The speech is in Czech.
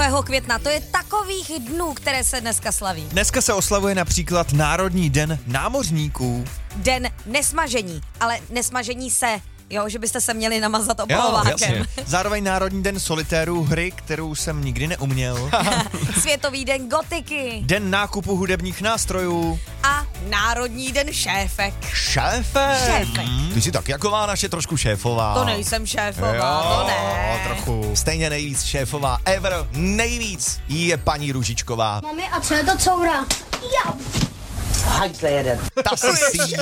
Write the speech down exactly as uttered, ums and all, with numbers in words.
druhého května. To je takových dnů, které se dneska slaví. Dneska se oslavuje například Národní den námořníků. Den nesmažení, ale nesmažení se, jo, že byste se měli namazat opalovákem. Zároveň Národní den solitérů, hry, kterou jsem nikdy neuměl. Světový den gotiky. Den nákupu hudebních nástrojů. A Národní den šéfek. Šéfek? Šéfek. Hmm. Ty jsi tak jaková naše trošku šéfová. To nejsem šéfová, jo, to ne. trochu. Stejně nejvíc šéfová ever, nejvíc jí je paní Růžičková. Mami, a co je to coura? Já. Ta si